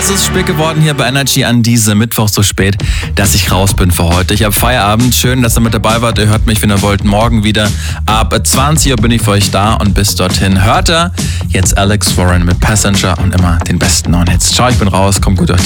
es ist spät geworden hier bei Energy an diesem Mittwoch, so spät, dass ich raus bin für heute. Ich habe Feierabend. Schön, dass ihr mit dabei wart. Ihr hört mich, wenn ihr wollt, morgen wieder. Ab 20 Uhr bin ich für euch da und bis dorthin hört ihr jetzt Alex Warren mit Passenger und immer den besten neuen Hits. Ciao, ich bin raus. Kommt gut durch